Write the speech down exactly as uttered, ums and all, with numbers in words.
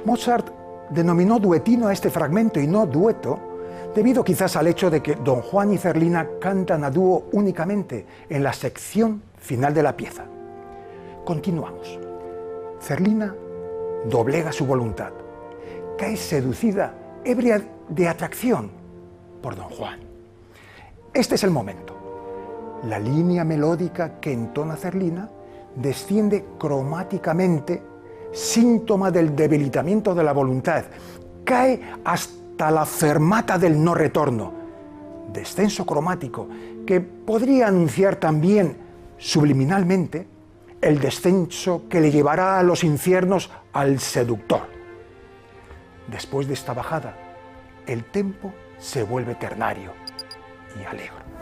Mozart denominó duetino a este fragmento y no dueto, debido quizás al hecho de que Don Juan y Zerlina cantan a dúo únicamente en la sección final de la pieza. Continuamos. Zerlina doblega su voluntad, cae seducida, ebria de atracción por Don Juan. Este es el momento. La línea melódica que entona Zerlina desciende cromáticamente, síntoma del debilitamiento de la voluntad, cae hasta la fermata del no retorno, descenso cromático que podría anunciar también subliminalmente el descenso que le llevará a los infiernos al seductor. Después de esta bajada, el tempo se vuelve ternario y alegre.